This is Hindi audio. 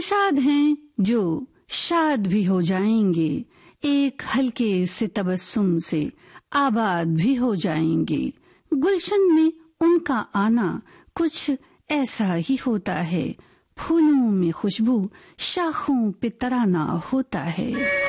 खुशहाल हैं जो शाद भी हो जाएंगे, एक हल्के से तबस्सुम से आबाद भी हो जाएंगे। गुलशन में उनका आना कुछ ऐसा ही होता है, फूलों में खुशबू, शाखों पे तराना होता है।